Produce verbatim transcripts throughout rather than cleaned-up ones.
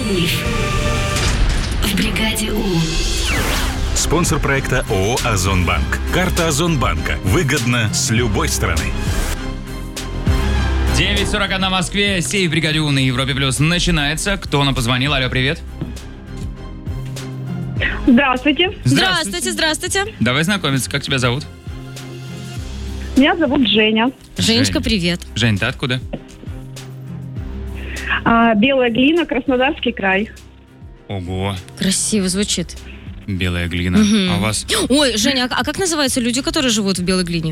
Миф в бригаде У. Спонсор проекта ООО «Озонбанк». Карта Озонбанка. Выгодно с любой стороны. девять сорок один на Москве. Сейф бригаде У на Европе Плюс начинается. Кто нам позвонил? Алло, привет. Здравствуйте. Здравствуйте, здравствуйте. Давай знакомиться. Как тебя зовут? Меня зовут Женя. Женечка, Жень. привет. Жень, ты откуда? А, Белая Глина, Краснодарский край. Ого, Красиво звучит. белая глина. Мгм. А у вас... Ой, Женя, а а как называются люди, которые живут в Белой глине?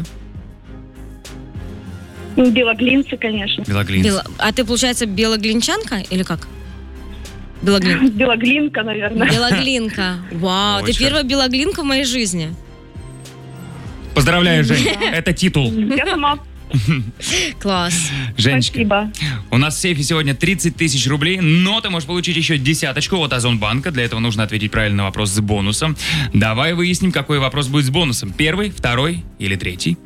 Ну, белоглинцы, конечно. Белоглинцы. Бело- А ты, получается, белоглинчанка или как? Белоглин. Белоглинка, наверное. Белоглинка. Вау, ты Очень. первая белоглинка в моей жизни. Поздравляю, Жень. Это титул. Я сама. Класс. Женечка, Спасибо. у нас в сейфе сегодня тридцать тысяч рублей, но ты можешь получить еще десяточку от Озонбанка. Для этого нужно ответить правильно на вопрос с бонусом. Давай выясним, какой вопрос будет с бонусом. Первый, второй или третий?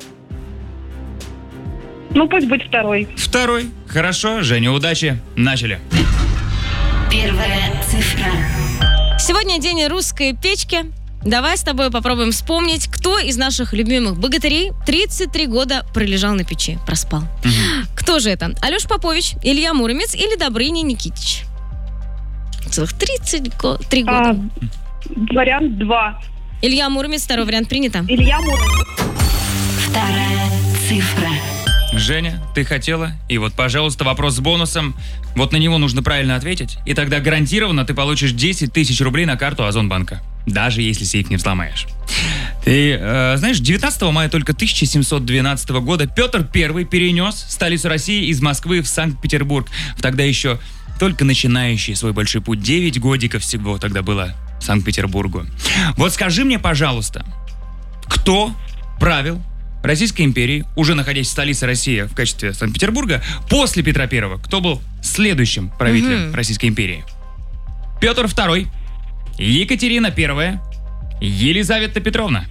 Ну, пусть будет второй. Второй. Хорошо, Женя, удачи. Начали. Первая цифра. Сегодня день русской печки. Давай с тобой попробуем вспомнить, кто из наших любимых богатырей тридцать три года пролежал на печи, проспал. Кто же это? Алеша Попович, Илья Муромец или Добрыня Никитич? Целых тридцать три А, года. вариант два. Илья Муромец, второй вариант принято. Илья Муромец. Вторая цифра. Женя, ты хотела? И вот, пожалуйста, вопрос с бонусом. Вот на него нужно правильно ответить. И тогда гарантированно ты получишь десять тысяч рублей на карту Озонбанка. Даже если сейф не взломаешь. Ты э, знаешь, девятнадцатого мая только тысяча семьсот двенадцатого года Петр Первый перенес столицу России из Москвы в Санкт-Петербург. В тогда еще только начинающий свой большой путь. Девять годиков всего тогда было Санкт-Петербургу. Вот скажи мне, пожалуйста, кто правил Российской империи, уже находясь в столице России в качестве Санкт-Петербурга, после Петра Первого? Кто был следующим правителем Мгм. Российской империи? Петр Второй, Екатерина Первая, Елизавета Петровна.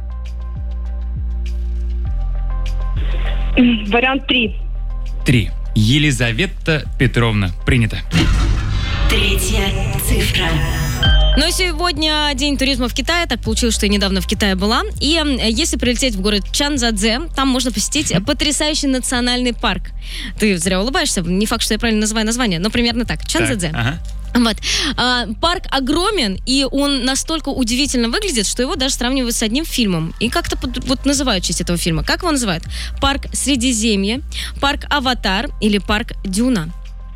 Вариант три. Три. Елизавета Петровна. Принято. Третья цифра. Но сегодня день туризма в Китае. Так получилось, что я недавно в Китае была. И э, если прилететь в город Чанцзадзе, там можно посетить потрясающий национальный парк. Ты зря улыбаешься. Не факт, что я правильно называю название, но примерно так. Чанцзадзе. Так, ага. Вот. А, парк огромен, и он настолько удивительно выглядит, что его даже сравнивают с одним фильмом. И как-то под- вот называют в честь этого фильма. Как его называют? Парк Средиземье, парк Аватар или парк Дюна?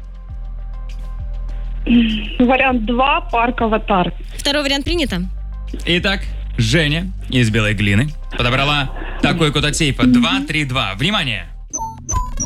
Вариант два. Парк Аватар. Второй вариант принято. Итак, Женя из Белой Глины подобрала такой код от сейфа два три два. Внимание!